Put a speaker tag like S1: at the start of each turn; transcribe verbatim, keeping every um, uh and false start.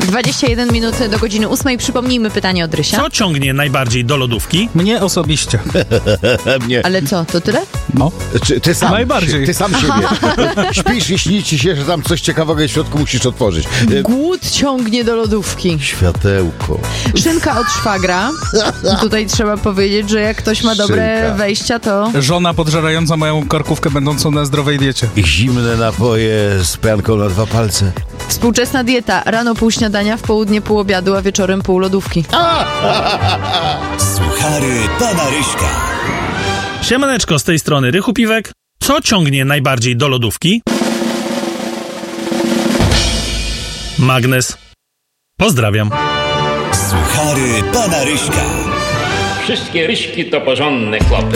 S1: dwadzieścia jeden minut do godziny ósmej. Przypomnijmy pytanie od Rysia.
S2: Co ciągnie najbardziej do lodówki?
S3: Mnie osobiście.
S4: Mnie.
S1: Ale co, to tyle?
S3: No.
S4: Czy, ty sam,
S3: Najbardziej.
S4: Ty sam siebie. Śpisz i śni ci się, że tam coś ciekawego jest w środku, musisz otworzyć.
S1: Głód ciągnie do lodówki.
S4: Światełko.
S1: Szynka od szwagra. Tutaj trzeba powiedzieć, że jak ktoś ma dobre
S4: Szynka.
S1: wejścia, to...
S3: Żona podżerająca moją karkówkę będącą na zdrowej diecie.
S4: Zimne napoje z pianką na dwa palce.
S1: Współczesna dieta. Rano pół śniadania, w południe pół obiadu, a wieczorem pół lodówki.
S5: Suchary pana Ryśka.
S2: Siemaneczko, z tej strony Rychu Piwek. Co ciągnie najbardziej do lodówki? Magnes. Pozdrawiam.
S5: Suchary pana Ryśka.
S6: Wszystkie ryśki to porządne chłopy.